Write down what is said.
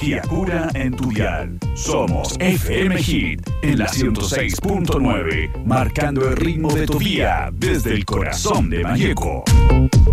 energía pura en tu dial. Somos FM Hit en la 106.9, marcando el ritmo de tu día desde el corazón de Malleco.